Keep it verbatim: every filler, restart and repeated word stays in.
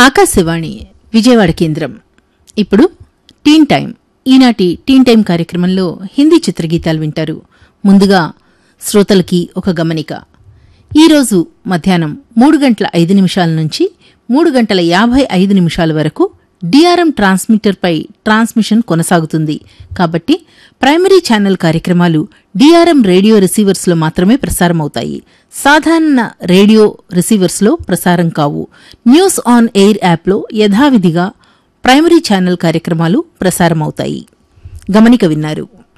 ఆకాశవాణి విజయవాడ కేంద్రం. ఇప్పుడు టీన్ టైం. ఈనాటి టీన్ టైం కార్యక్రమంలో హిందీ చిత్రగీతాలు వింటారు. ముందుగా శ్రోతలకి ఒక గమనిక. ఈరోజు మధ్యాహ్నం మూడు గంటల ఐదు నిమిషాల నుంచి మూడు గంటల యాభై ఐదు నిమిషాల వరకు డిఆర్ఎం ట్రాన్స్మిటర్పై ట్రాన్స్మిషన్ కొనసాగుతుంది. కాబట్టి ప్రైమరీ ఛానల్ కార్యక్రమాలు డిఆర్ఎం రేడియో రిసీవర్స్లో మాత్రమే ప్రసారమవుతాయి. సాధారణ రేడియో రిసీవర్స్లో ప్రసారం కావు. న్యూస్ ఆన్ ఎయిర్ యాప్లో యథావిధిగా ప్రైమరీ ఛానల్ కార్యక్రమాలు ప్రసారమవుతాయి. గమనిక విన్నారు.